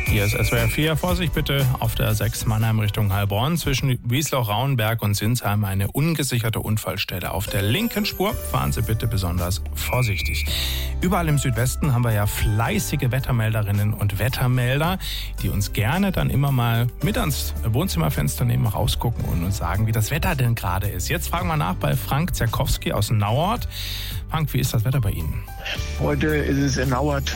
Hier ist SWR 4. Vorsicht bitte auf der 6 Mannheim Richtung Heilbronn. Zwischen Wiesloch-Rauenberg und Sinsheim eine ungesicherte Unfallstelle. Auf der linken Spur fahren Sie bitte besonders vorsichtig. Überall im Südwesten haben wir ja fleißige Wettermelderinnen und Wettermelder, die uns gerne dann immer mal mit ans Wohnzimmerfenster nehmen, rausgucken und uns sagen, wie das Wetter denn gerade ist. Jetzt fragen wir nach bei Frank Zerkowski aus Nauert. Frank, wie ist das Wetter bei Ihnen? Heute ist es in Nauert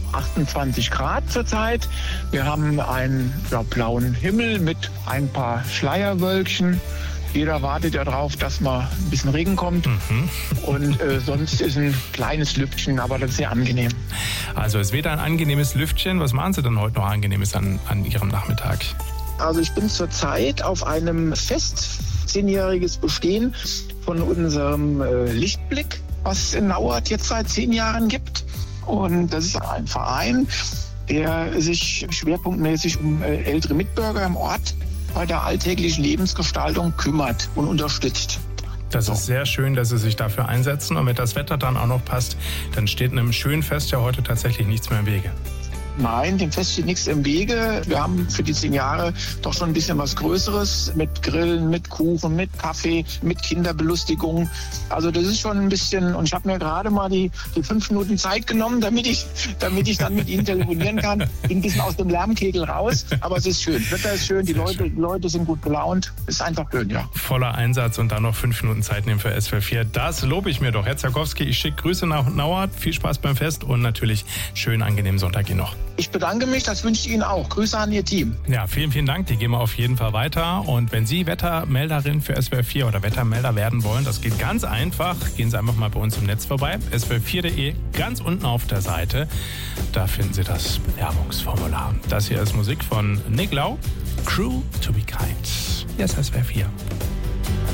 28 Grad zurzeit. Wir haben einen blauen Himmel mit ein paar Schleierwölkchen. Jeder wartet ja darauf, dass mal ein bisschen Regen kommt. Und sonst ist ein kleines Lüftchen, aber das ist sehr angenehm. Also es weht ein angenehmes Lüftchen. Was machen Sie denn heute noch Angenehmes an Ihrem Nachmittag? Also ich bin zurzeit auf einem Fest, 10-jähriges Bestehen von unserem Lichtblick, was es in Nauert jetzt seit 10 Jahren gibt. Und das ist ein Verein, der sich schwerpunktmäßig um ältere Mitbürger im Ort bei der alltäglichen Lebensgestaltung kümmert und unterstützt. Das ist sehr schön, dass Sie sich dafür einsetzen. Und wenn das Wetter dann auch noch passt, dann steht einem schönen Fest ja heute tatsächlich nichts mehr im Wege. Nein, dem Fest steht nichts im Wege. Wir haben für die 10 Jahre doch schon ein bisschen was Größeres mit Grillen, mit Kuchen, mit Kaffee, mit Kinderbelustigung. Also das ist schon ein bisschen, und ich habe mir gerade mal die 5 Minuten Zeit genommen, damit ich dann mit Ihnen telefonieren kann. Bin ein bisschen aus dem Lärmkegel raus, aber es ist schön. Das Wetter ist schön, die Leute sind gut gelaunt. Ist einfach schön, ja. Voller Einsatz und dann noch 5 Minuten Zeit nehmen für SWR 4. Das lobe ich mir doch. Herr Zerkowski, ich schicke Grüße nach Nauert. Viel Spaß beim Fest und natürlich schönen, angenehmen Sonntag Ihnen noch. Ich bedanke mich, das wünsche ich Ihnen auch. Grüße an Ihr Team. Ja, vielen, vielen Dank. Die gehen wir auf jeden Fall weiter. Und wenn Sie Wettermelderin für SWR 4 oder Wettermelder werden wollen, das geht ganz einfach. Gehen Sie einfach mal bei uns im Netz vorbei. swr4.de, ganz unten auf der Seite. Da finden Sie das Bewerbungsformular. Das hier ist Musik von Nick Lau. Crew to be kind. Hier ist SWR 4.